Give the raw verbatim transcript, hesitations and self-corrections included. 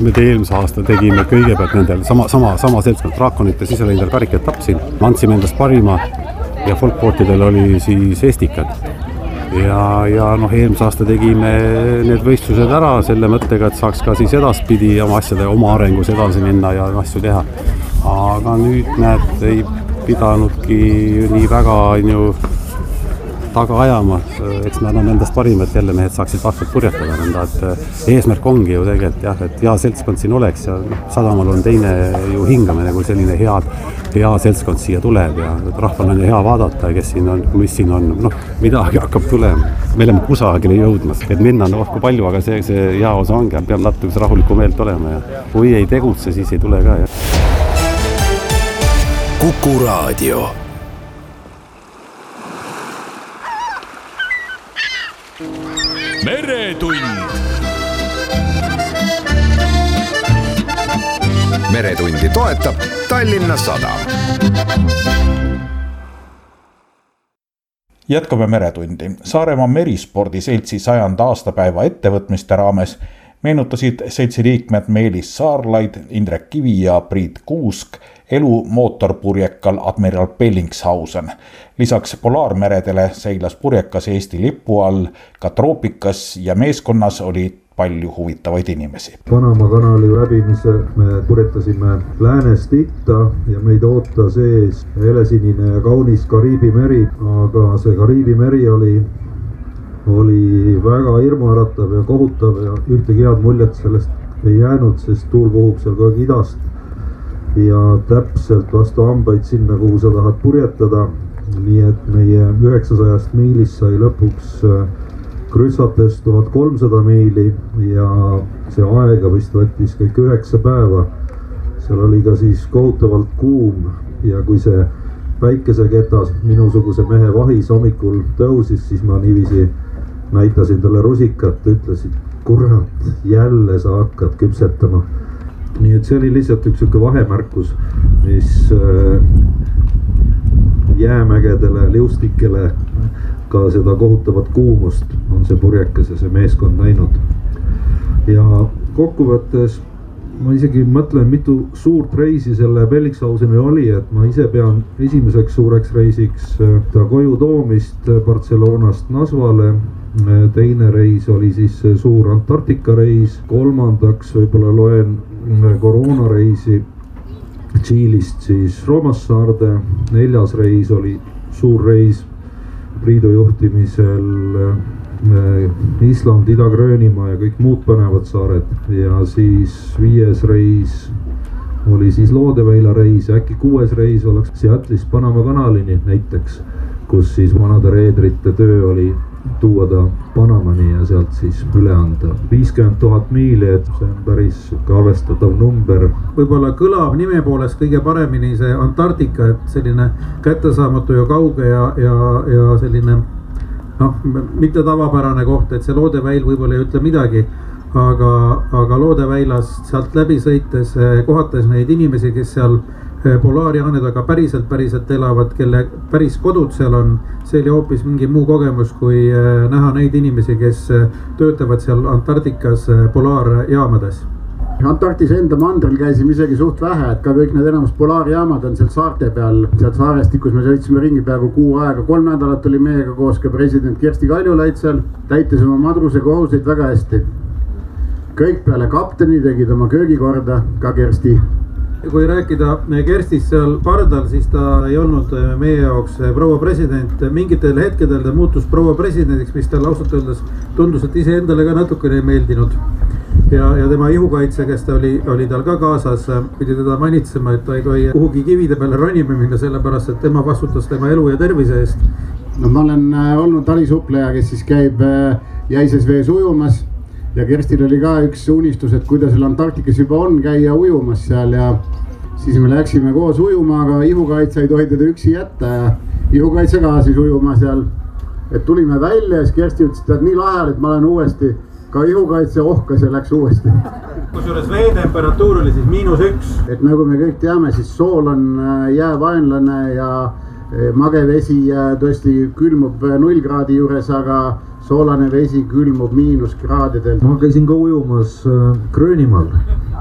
Me eelmise aasta tegime kõigepealt nendel sama, sama, sama seltskond Draakonite siselendel kariketapp siin, andsime endast parima ja folkbootidel oli siis estikad. Ja, ja noh, eelmise aasta tegime need võistlused ära selle mõttega, et saaks ka siis edaspidi oma asjade, oma arengus edasi minna ja asju teha. Aga nüüd näed, ei pidanudki nii väga ju taga ajama, eks me anname endast parim, et jälle mehed saaksid vahvalt purjetada nõnda, et eesmärk ongi ju tegelikult jah, et hea seltskond siin oleks ja Sadamal on teine ju hingamine, kui selline hea, hea seltskond siia tuleb ja rahval on hea vaadata, kes siin on, mis siin on, noh, midagi hakkab tulema. Me oleme kusagile jõudmas, et minna on ohku palju, aga see, see hea osa ongi, peab natuke rahulikku meelt olema ja kui ei tegutse, siis ei tule ka. Ja. Kuku Raadio. Meretund. Meretundi toetab Tallinna Sadam. Jätkame Meretundi. Saaremaa Merispordi seltsi sajanda aastapäeva ettevõtmiste raames meenutasid seltsi liikmed Meelis Saarlaid, Indrek Kivi ja Priit Kuusk elu mootorpurjekal Admiral Bellingshausen. Lisaks polaarmeredele seilas purjekas Eesti lippu all, ka troopikas ja meeskonnas oli palju huvitavaid inimesi. Panama kanali läbimise me purjetasime läänest itta ja meid ootas ees helesinine ja kaunis Kariibi meri, aga see Kariibi meri oli, oli väga hirmuäratav ja kohutav ja ühtegi head muljet sellest ei jäänud, sest tuul puhub seal kogu idast ja täpselt vastu hambaid sinna, kuhu sa tahad purjetada. Nii et meie üheksasajast miilist sai lõpuks krütsates tuhat kolmsada miili ja see aega vist võttis kõik üheksa päeva. Seal oli ka siis kohutavalt kuum ja kui see päikeseketas minusuguse mehe vahis hommikul tõusis, siis ma niiviisi näitasin talle rusikat, ütlesin, kurat, jälle sa hakkad küpsetama. Nii et see oli lihtsalt üks üks vahemärkus, mis jäämägedele, liustikele ka seda kohutavat kuumust on see purjekas ja see meeskond näinud. Ja kokkuvõttes ma isegi mõtlen, mitu suurt reisi selle Bellingshausenil oli, et ma ise pean esimeseks suureks reisiks ta koju toomist Barcelonast Nasvale. Teine reis oli siis suur Antarktika reis, kolmandaks võib-olla loen koroonareisi Tšiilist siis Roomassaarde, neljas reis oli suur reis Priidu juhtimisel Island, Ida-Gröönimaa ja kõik muud põnevad saared ja siis viies reis oli siis Loodeveila reis ja äkki kuues reis oleks Seattle'ist Panama kanalini näiteks, kus siis vanade reedrite töö oli tuua ta Panamani ja sealt siis üle anda. viiskümmend tuhat miili, et see on päris arvestatav number. Võib-olla kõlab nime poolest kõige paremini see Antarktika, et selline kättesaamatu ja kauge ja, ja, ja selline noh, mitte tavapärane koht, et see Loodeväil võib-olla ei ütle midagi, aga, aga Loodeväilas sealt läbi sõites kohates neid inimesi, kes seal polaarjaane taga päriselt, päriselt elavad, kelle päris kodud seal on, see oli hoopis mingi muu kogemus, kui näha neid inimesi, kes töötavad seal Antarktikas polaarjaamades. Antarktise enda mandril käisime isegi suht vähe, et ka kõik need enamus polaarjaamad on seal saarte peal. Sealt saarestikus me sõitsime ringi peaaegu kuu aega, kolm nädalat oli meiega koos ka president Kersti Kaljulaid seal, täitis oma madruse kohuseid väga hästi. Kõik peale kapteni tegid oma köögikorda, ka Kersti. Kui rääkida Kerstist seal pardal, siis ta ei olnud meie jaoks proua president. Mingitel hetkedel ta muutus proua presidendiks, mis tal ausalt öeldes tundus, et ise endale ka natukene ei meeldinud. Ja, ja tema ihukaitse, kes ta oli, oli tal ka kaasas, pidi teda manitsema, et ta ei tohi kuhugi kivide peale ronima minna, sellepärast, et tema vastutas tema elu ja tervise eest. No, ma olen olnud talisuppleja, kes siis käib jäises vees ujumas. Ja Kerstil oli ka üks unistus, et kui ta seal Antarktikas juba on, käia ujumas seal ja siis me läksime koos ujuma, aga ihukaitse ei tohi teda üksi jätta ja ihukaitse ka siis ujuma seal. Et tulime välja ja siis Kersti ütles, et nii lahel, et ma olen uuesti, ka ihukaitse ohkas ja läks uuesti. Kusjuures veetemperatuur oli siis miinus üks. Et nagu me kõik teame, siis sool on jäävaenlane ja mage vesi tõesti külmub null kraadi juures, aga soolane vesi külmub miinuskraadidel. ma käisin ka ujumas Gröönimaal